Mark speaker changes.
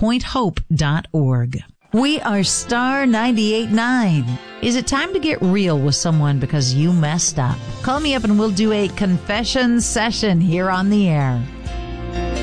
Speaker 1: pointhope.org. We are Star 98.9. Is it time to get real with someone because you messed up? Call me up and we'll do a confession session here on the air.